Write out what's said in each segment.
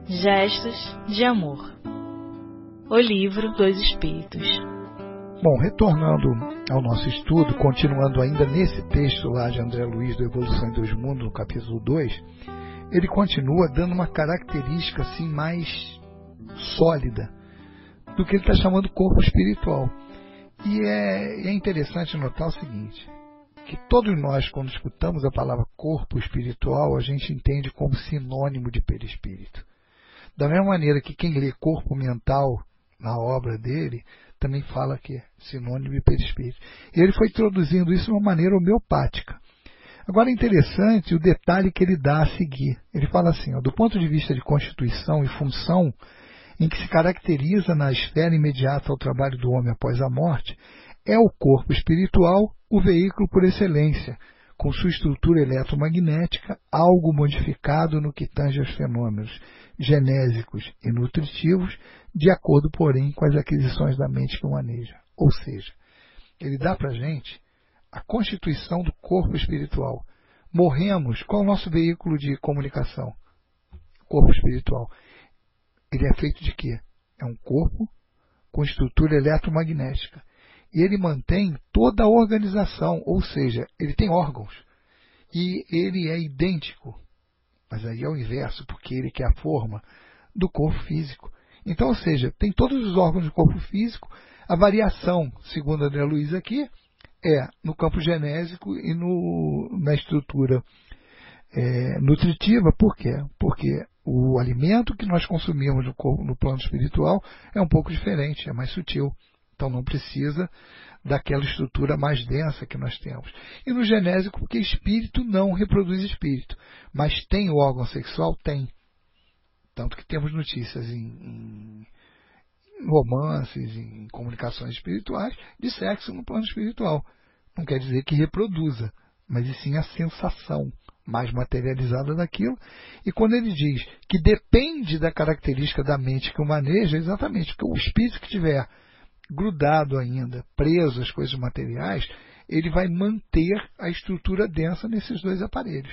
Gestos de Amor. O Livro dos Espíritos. Bom, retornando ao nosso estudo, continuando ainda nesse texto lá de André Luiz do Evolução em Dois Mundos, no capítulo 2, ele continua dando uma característica assim mais sólida do que ele está chamando corpo espiritual. E é interessante notar o seguinte, que todos nós, quando escutamos a palavra corpo espiritual, a gente entende como sinônimo de perispírito. Da mesma maneira que quem lê corpo mental na obra dele, também fala que é sinônimo de perispírito. E ele foi introduzindo isso de uma maneira homeopática. Agora é interessante o detalhe que ele dá a seguir. Ele fala assim, do ponto de vista de constituição e função, em que se caracteriza na esfera imediata ao trabalho do homem após a morte, é o corpo espiritual o veículo por excelência, com sua estrutura eletromagnética, algo modificado no que tange aos fenômenos genésicos e nutritivos, de acordo, porém, com as aquisições da mente que o maneja. Ou seja, ele dá para a gente a constituição do corpo espiritual. Morremos, qual é o nosso veículo de comunicação? Corpo espiritual. Ele é feito de quê? É um corpo com estrutura eletromagnética. E ele mantém toda a organização, ou seja, ele tem órgãos. E ele é idêntico, mas aí é o inverso, porque ele quer a forma do corpo físico. Então, ou seja, tem todos os órgãos do corpo físico. A variação, segundo André Luiz aqui, é no campo genésico e na estrutura nutritiva. Por quê? Porque o alimento que nós consumimos no plano espiritual é um pouco diferente, é mais sutil. Então não precisa daquela estrutura mais densa que nós temos. E no genésico, porque espírito não reproduz espírito. Mas tem o órgão sexual? Tem. Tanto que temos notícias em romances, em comunicações espirituais, de sexo no plano espiritual. Não quer dizer que reproduza, mas e sim a sensação mais materializada daquilo. E quando ele diz que depende da característica da mente que o maneja, exatamente, porque o espírito que tiver grudado ainda, preso às coisas materiais, ele vai manter a estrutura densa nesses dois aparelhos.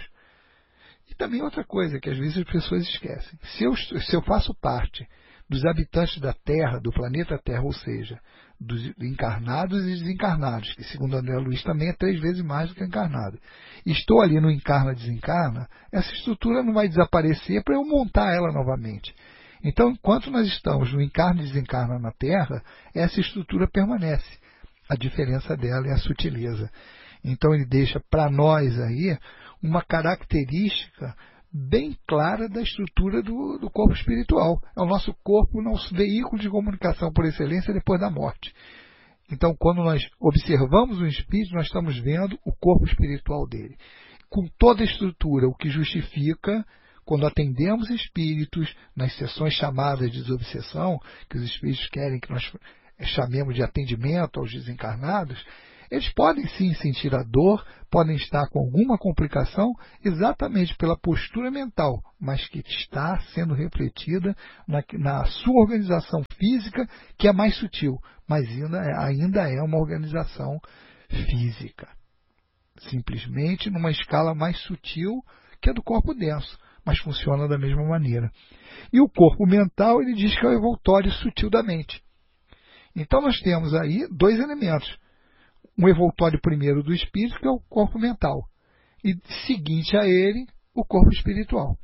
E também outra coisa que às vezes as pessoas esquecem. Se eu faço parte dos habitantes da Terra, do planeta Terra, ou seja, dos encarnados e desencarnados, que segundo André Luiz também é 3 vezes mais do que encarnado. Estou ali no encarna-desencarna, essa estrutura não vai desaparecer para eu montar ela novamente. Então, enquanto nós estamos no encarna e desencarna na Terra, essa estrutura permanece. A diferença dela é a sutileza. Então, ele deixa para nós aí uma característica bem clara da estrutura do corpo espiritual. É o nosso corpo, o nosso veículo de comunicação por excelência depois da morte. Então, quando nós observamos o espírito, nós estamos vendo o corpo espiritual dele. Com toda a estrutura, o que justifica, quando atendemos espíritos nas sessões chamadas de desobsessão, que os espíritos querem que nós chamemos de atendimento aos desencarnados, eles podem sim sentir a dor, podem estar com alguma complicação, exatamente pela postura mental, mas que está sendo refletida na sua organização física, que é mais sutil, mas ainda é uma organização física. Simplesmente numa escala mais sutil que a do corpo denso, mas funciona da mesma maneira. E o corpo mental, ele diz que é o envoltório sutil da mente. Então nós temos aí 2 elementos. Um envoltório primeiro do espírito, que é o corpo mental. E seguinte a ele, o corpo espiritual.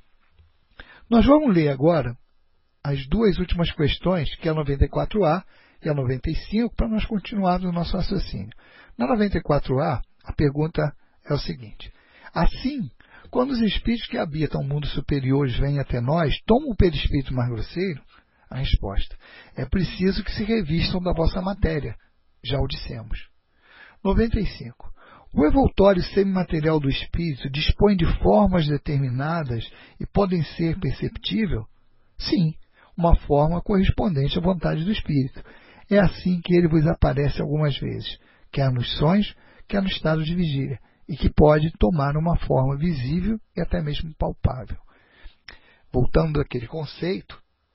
Nós vamos ler agora as 2 últimas questões, que é a 94A e a 95, para nós continuarmos o nosso raciocínio. Na 94A, a pergunta é o seguinte. Assim, quando os espíritos que habitam mundos superiores vêm até nós, tomam o perispírito mais grosseiro? A resposta: é preciso que se revistam da vossa matéria. Já o dissemos. 95. O envoltório semimaterial do espírito dispõe de formas determinadas e podem ser perceptível? Sim, uma forma correspondente à vontade do espírito. É assim que ele vos aparece algumas vezes, quer nos sonhos, quer no estado de vigília, e que pode tomar uma forma visível e até mesmo palpável. Voltando àquele conceito,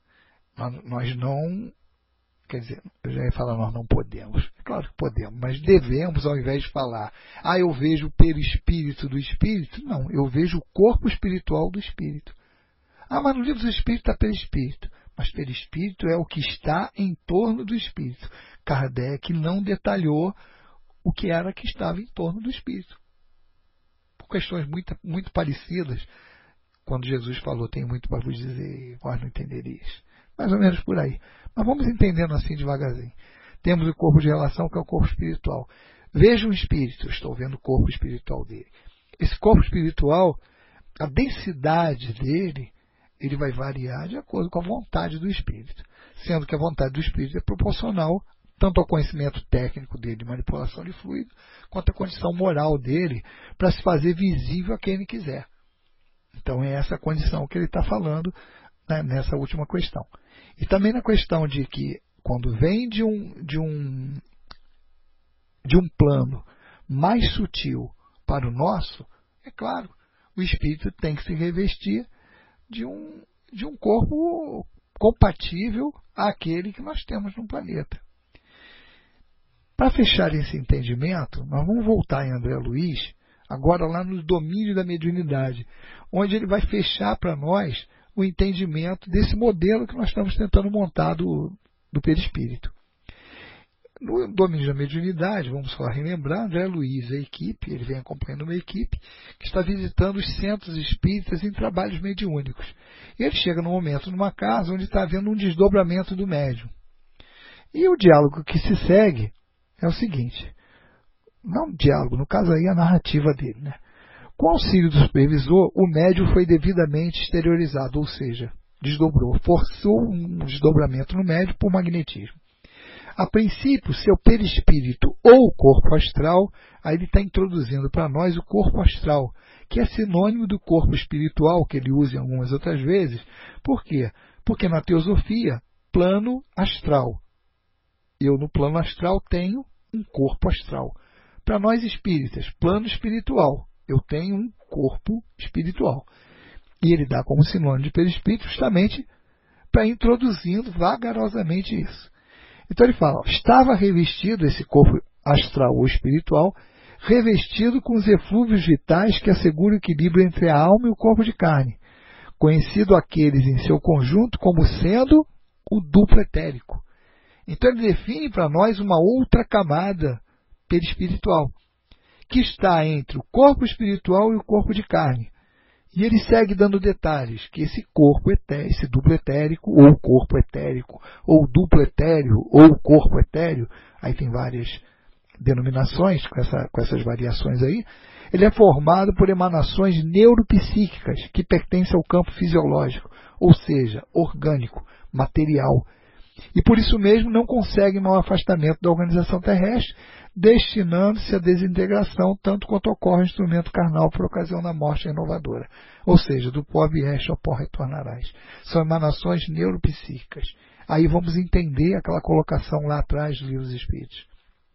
nós não... Quer dizer, eu já ia falar, nós não podemos. Claro que podemos, mas devemos, ao invés de falar, eu vejo o perispírito do espírito, não, eu vejo o corpo espiritual do espírito. Ah, mas no livro do Espírito está perispírito. Mas perispírito é o que está em torno do espírito. Kardec não detalhou o que era que estava em torno do espírito. Por questões muito parecidas, quando Jesus falou, tenho muito para vos dizer, vós não entendereis. Mais ou menos por aí. Mas vamos entendendo assim devagarzinho. Temos o corpo de relação, que é o corpo espiritual. Veja um espírito, estou vendo o corpo espiritual dele. Esse corpo espiritual, a densidade dele, ele vai variar de acordo com a vontade do espírito. Sendo que a vontade do espírito é proporcional tanto ao conhecimento técnico dele de manipulação de fluido, quanto à condição moral dele para se fazer visível a quem ele quiser. Então é essa condição que ele está falando, né, nessa última questão. E também na questão de que quando vem de um plano mais sutil para o nosso, é claro, o espírito tem que se revestir de um corpo compatível àquele que nós temos no planeta. Para fechar esse entendimento, nós vamos voltar em André Luiz, agora lá no domínio da mediunidade, onde ele vai fechar para nós o entendimento desse modelo que nós estamos tentando montar do perispírito. No domínio da mediunidade, vamos só relembrar, André Luiz, a equipe, ele vem acompanhando uma equipe que está visitando os centros espíritas em trabalhos mediúnicos. E ele chega num momento numa casa onde está havendo um desdobramento do médium. E o diálogo que se segue é o seguinte, não diálogo, no caso aí a narrativa dele, né? Com auxílio do supervisor, o médium foi devidamente exteriorizado, ou seja, desdobrou, forçou um desdobramento no médium por magnetismo. A princípio, seu perispírito ou corpo astral, aí ele está introduzindo para nós o corpo astral, que é sinônimo do corpo espiritual, que ele usa algumas outras vezes. Por quê? Porque na teosofia, plano astral. Eu no plano astral tenho um corpo astral. Para nós espíritas, plano espiritual, eu tenho um corpo espiritual. E ele dá como sinônimo de perispírito justamente para introduzindo vagarosamente isso. Então ele fala, estava revestido esse corpo astral ou espiritual, revestido com os eflúvios vitais que asseguram o equilíbrio entre a alma e o corpo de carne, conhecido aqueles em seu conjunto como sendo o duplo etérico. Então ele define para nós uma outra camada perispiritual, que está entre o corpo espiritual e o corpo de carne. E ele segue dando detalhes, que esse corpo etéreo, esse duplo etérico, ou corpo etérico, ou duplo etéreo, ou corpo etéreo, aí tem várias denominações com essas variações aí, ele é formado por emanações neuropsíquicas que pertencem ao campo fisiológico, ou seja, orgânico, material. E por isso mesmo não consegue mau afastamento da organização terrestre, destinando-se à desintegração, tanto quanto ocorre o instrumento carnal por ocasião da morte renovadora. Ou seja, do pó vieste ao pó retornarás. São emanações neuropsíquicas. Aí vamos entender aquela colocação lá atrás dos livros espíritos.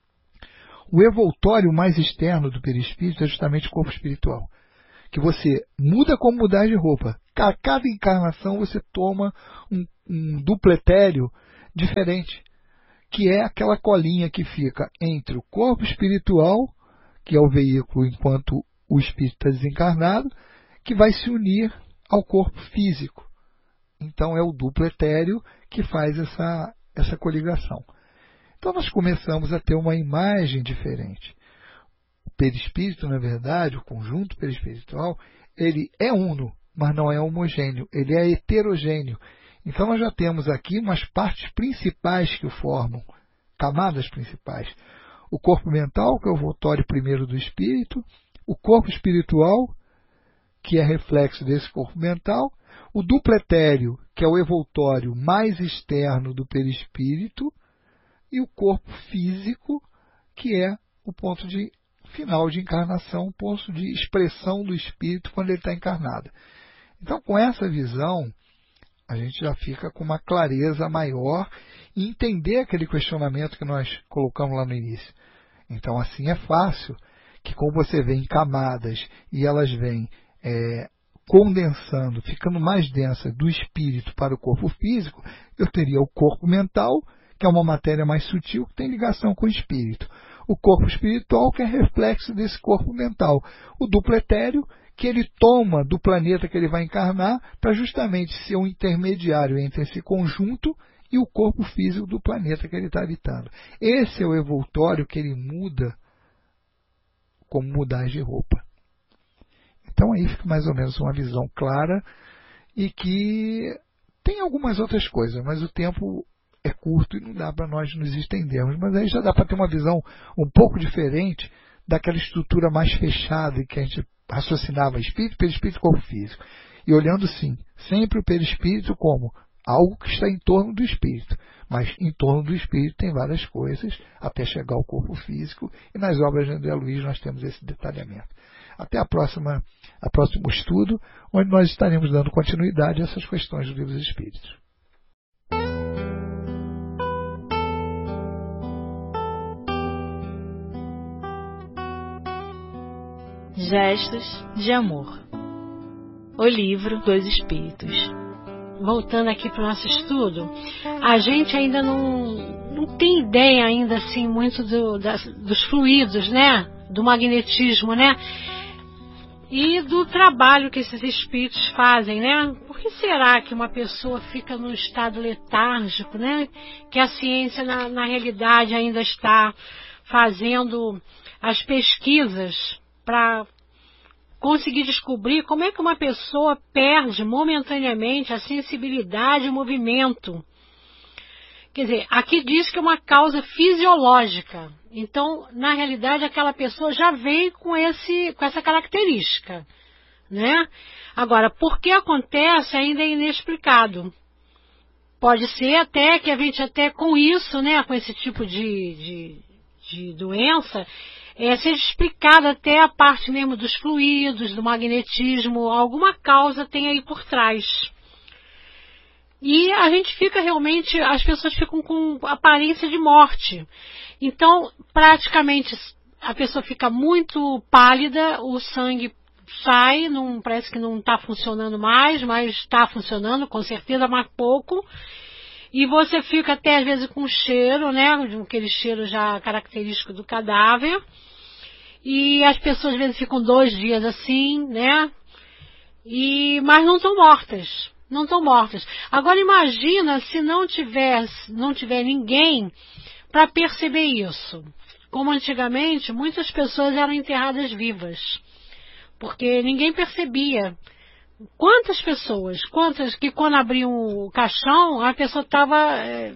O evoltório mais externo do perispírito é justamente o corpo espiritual, que você muda como mudar de roupa. Cada encarnação você toma um duplo etéreo diferente, que é aquela colinha que fica entre o corpo espiritual, que é o veículo enquanto o espírito está desencarnado, que vai se unir ao corpo físico. Então é o duplo etéreo que faz essa coligação. Então nós começamos a ter uma imagem diferente. O perispírito, na verdade, o conjunto perispiritual, ele é uno, mas não é homogêneo, ele é heterogêneo. Então nós já temos aqui umas partes principais que o formam, camadas principais. O corpo mental, que é o voltório primeiro do espírito, o corpo espiritual, que é reflexo desse corpo mental, o duplo etéreo, que é o evoltório mais externo do perispírito, e o corpo físico, que é o ponto de final de encarnação, o ponto de expressão do espírito quando ele está encarnado. Então, com essa visão, a gente já fica com uma clareza maior e entender aquele questionamento que nós colocamos lá no início. Então, assim é fácil que, como você vê em camadas e elas vêm condensando, ficando mais densa do espírito para o corpo físico, eu teria o corpo mental, que é uma matéria mais sutil, que tem ligação com o espírito. O corpo espiritual, que é reflexo desse corpo mental. O duplo etéreo, que ele toma do planeta que ele vai encarnar para justamente ser um intermediário entre esse conjunto e o corpo físico do planeta que ele está habitando. Esse é o evoltório que ele muda como mudar de roupa. Então aí fica mais ou menos uma visão clara e que tem algumas outras coisas, mas o tempo é curto e não dá para nós nos estendermos. Mas aí já dá para ter uma visão um pouco diferente daquela estrutura mais fechada em que a gente raciocinava espírito, perispírito, corpo físico. E olhando, sim, sempre o perispírito como algo que está em torno do espírito. Mas em torno do espírito tem várias coisas até chegar ao corpo físico. E nas obras de André Luiz nós temos esse detalhamento. Até a próximo estudo, onde nós estaremos dando continuidade a essas questões do Livro dos Espíritos. Gestos de Amor. O Livro dos Espíritos. Voltando aqui para o nosso estudo, a gente ainda não tem ideia ainda assim muito dos fluidos, né? Do magnetismo, né? E do trabalho que esses espíritos fazem, né? Por que será que uma pessoa fica num estado letárgico, né? Que a ciência na realidade ainda está fazendo as pesquisas para conseguir descobrir como é que uma pessoa perde momentaneamente a sensibilidade e movimento. Quer dizer, aqui diz que é uma causa fisiológica. Então, na realidade, aquela pessoa já veio com essa característica, né? Agora, por que acontece ainda é inexplicado. Pode ser até que a gente até com isso, né, com esse tipo de doença, seja explicada até a parte mesmo dos fluidos, do magnetismo, alguma causa tem aí por trás. E a gente fica realmente, as pessoas ficam com aparência de morte. Então, praticamente, a pessoa fica muito pálida, o sangue sai, parece que não está funcionando mais, mas está funcionando, com certeza, mas pouco. E você fica até às vezes com cheiro, né, aquele cheiro já característico do cadáver. E as pessoas às vezes ficam 2 dias assim, né, mas não estão mortas. Não estão mortas. Agora imagina se não tiver ninguém para perceber isso. Como antigamente, muitas pessoas eram enterradas vivas. Porque ninguém percebia. Quantas pessoas, que quando abriam o caixão, a pessoa estava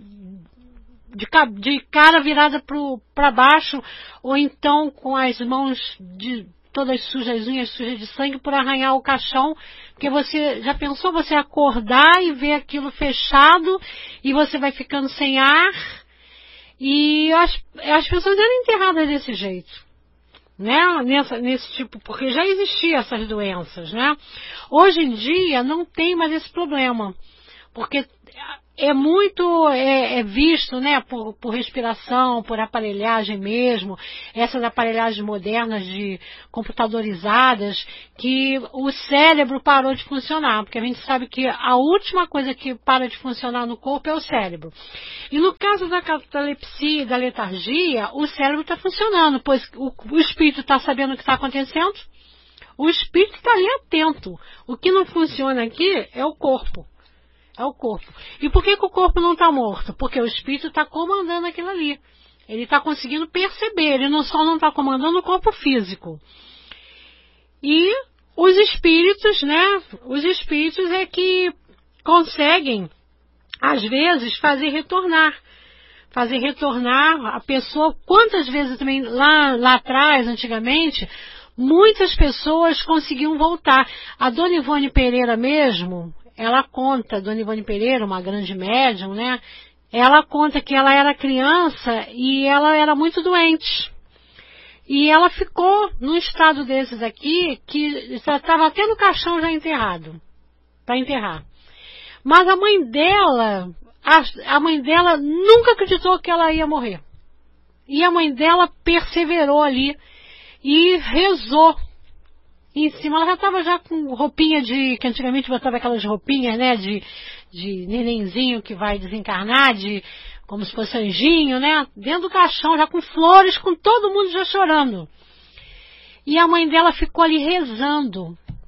de cara virada para baixo, ou então com as mãos todas sujas, as unhas sujas de sangue por arranhar o caixão, porque você já pensou você acordar e ver aquilo fechado e você vai ficando sem ar, e as pessoas eram enterradas desse jeito, né? Nesse tipo, porque já existiam essas doenças, né? Hoje em dia não tem mais esse problema, porque é muito visto, né, por respiração, por aparelhagem mesmo, essas aparelhagens modernas computadorizadas, que o cérebro parou de funcionar, porque a gente sabe que a última coisa que para de funcionar no corpo é o cérebro. E no caso da catalepsia e da letargia, o cérebro está funcionando, pois o espírito está sabendo o que está acontecendo, o espírito está ali atento. O que não funciona aqui é o corpo. É o corpo. E por que o corpo não está morto? Porque o espírito está comandando aquilo ali. Ele está conseguindo perceber. Ele só não está comandando o corpo físico. E os espíritos, né? Os espíritos é que conseguem, às vezes, fazer retornar a pessoa. Quantas vezes também, lá atrás, antigamente, muitas pessoas conseguiam voltar. A Dona Ivone Pereira mesmo, ela conta, Dona Ivone Pereira, uma grande médium, né? Ela conta que ela era criança e ela era muito doente. E ela ficou num estado desses aqui, que já estava até no caixão já enterrado, para enterrar. Mas a mãe dela nunca acreditou que ela ia morrer. E a mãe dela perseverou ali e rezou em cima. Ela já estava já com roupinha que antigamente botava aquelas roupinhas, né, de nenenzinho que vai desencarnar, como se fosse anjinho, né, dentro do caixão, já com flores, com todo mundo já chorando. E a mãe dela ficou ali rezando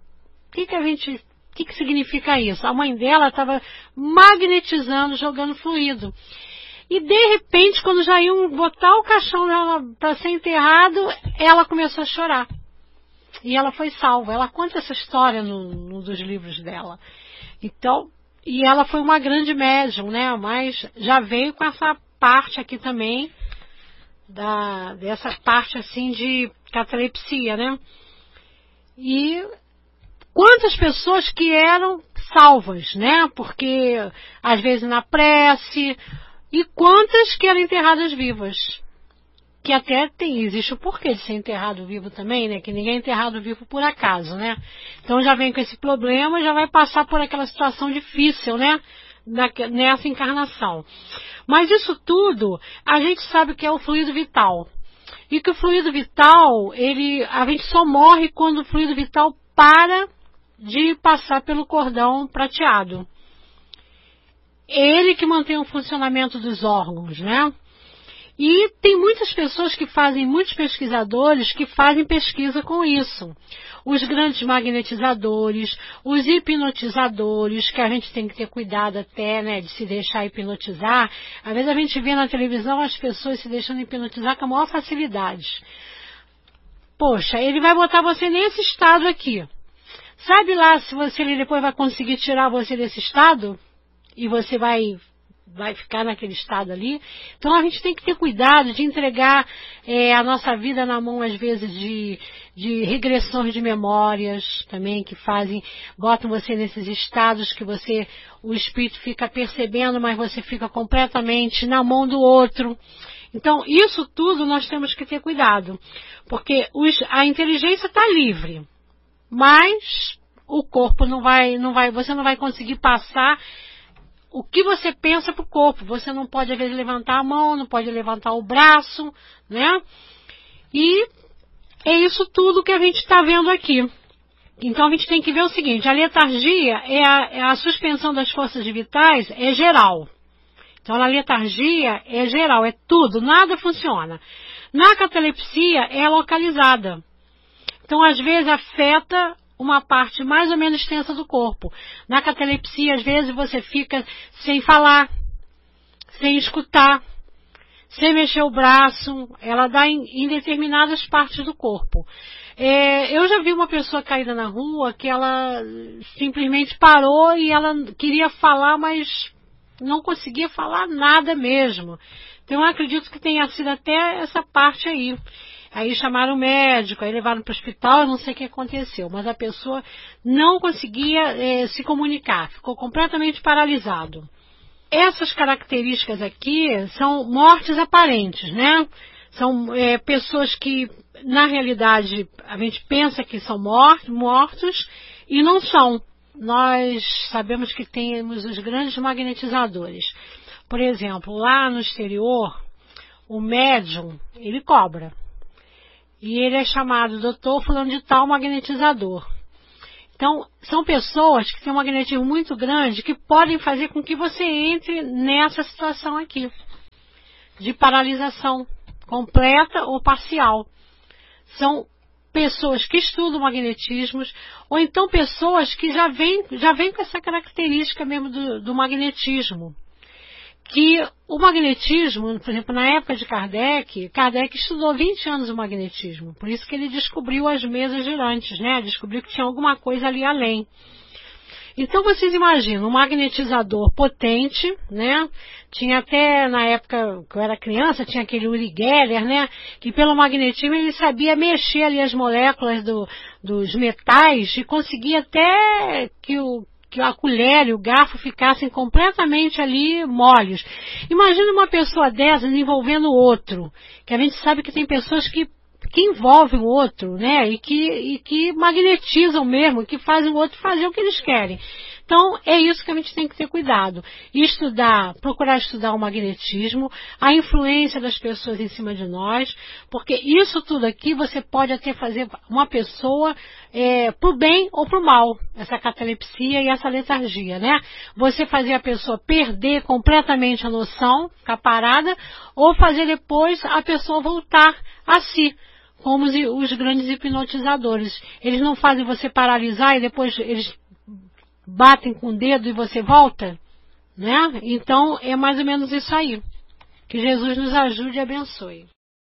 que significa isso? A mãe dela estava magnetizando, jogando fluido. E de repente, quando já iam botar o caixão dela para ser enterrado, ela começou a chorar. E ela foi salva. Ela conta essa história num dos livros dela. Então, e ela foi uma grande médium, né? Mas já veio com essa parte aqui também, dessa parte assim de catalepsia, né? E quantas pessoas que eram salvas, né? Porque às vezes na prece, e quantas que eram enterradas vivas. Que até existe o porquê de ser enterrado vivo também, né? Que ninguém é enterrado vivo por acaso, né? Então já vem com esse problema, já vai passar por aquela situação difícil, né? Nessa encarnação. Mas isso tudo, a gente sabe que é o fluido vital. E que o fluido vital, a gente só morre quando o fluido vital para de passar pelo cordão prateado. Ele que mantém o funcionamento dos órgãos, né? E tem muitas pessoas que fazem, muitos pesquisadores que fazem pesquisa com isso. Os grandes magnetizadores, os hipnotizadores, que a gente tem que ter cuidado até, né, de se deixar hipnotizar. Às vezes a gente vê na televisão as pessoas se deixando hipnotizar com a maior facilidade. Poxa, ele vai botar você nesse estado aqui. Sabe lá se ele depois vai conseguir tirar você desse estado? E você vai ficar naquele estado ali. Então a gente tem que ter cuidado de entregar a nossa vida na mão, às vezes, de regressões de memórias também, que botam você nesses estados que o espírito fica percebendo, mas você fica completamente na mão do outro. Então isso tudo nós temos que ter cuidado, porque a inteligência está livre, mas o corpo você não vai conseguir passar o que você pensa para o corpo. Você não pode, às vezes, levantar a mão, não pode levantar o braço, né? E é isso tudo que a gente está vendo aqui. Então a gente tem que ver o seguinte: a letargia a suspensão das forças vitais é geral. Então a letargia é geral, é tudo, nada funciona. Na catalepsia é localizada. Então às vezes afeta uma parte mais ou menos extensa do corpo. Na catalepsia, às vezes, você fica sem falar, sem escutar, sem mexer o braço. Ela dá em determinadas partes do corpo. Eu já vi uma pessoa caída na rua que ela simplesmente parou e ela queria falar, mas não conseguia falar nada mesmo. Então, eu acredito que tenha sido até essa parte aí. Aí chamaram o médico, aí levaram para o hospital, eu não sei o que aconteceu, mas a pessoa não conseguia se comunicar, ficou completamente paralisado. Essas características aqui são mortes aparentes, né? São pessoas que, na realidade, a gente pensa que são mortos e não são. Nós sabemos que temos os grandes magnetizadores. Por exemplo, lá no exterior, o médium, ele cobra. E ele é chamado doutor fulano de tal magnetizador. Então, são pessoas que têm um magnetismo muito grande que podem fazer com que você entre nessa situação aqui, de paralisação completa ou parcial. São pessoas que estudam magnetismos, ou então pessoas que já vêm com essa característica mesmo do magnetismo. Que o magnetismo, por exemplo, na época de Kardec estudou 20 anos o magnetismo, por isso que ele descobriu as mesas girantes, né? Descobriu que tinha alguma coisa ali além. Então vocês imaginam, um magnetizador potente, né? Tinha até, na época que eu era criança, tinha aquele Uri Geller, né? Que pelo magnetismo ele sabia mexer ali as moléculas dos metais e conseguia até que a colher e o garfo ficassem completamente ali moles. Imagina uma pessoa dessa envolvendo o outro, que a gente sabe que tem pessoas que envolvem o outro, né, e que magnetizam mesmo, que fazem o outro fazer o que eles querem. Então, é isso que a gente tem que ter cuidado. Procurar estudar o magnetismo, a influência das pessoas em cima de nós, porque isso tudo aqui você pode até fazer uma pessoa pro bem ou pro mal, essa catalepsia e essa letargia, né? Você fazer a pessoa perder completamente a noção, ficar parada, ou fazer depois a pessoa voltar a si. como os grandes hipnotizadores. Eles não fazem você paralisar e depois eles batem com o dedo e você volta, né? Então é mais ou menos isso aí. Que Jesus nos ajude e abençoe.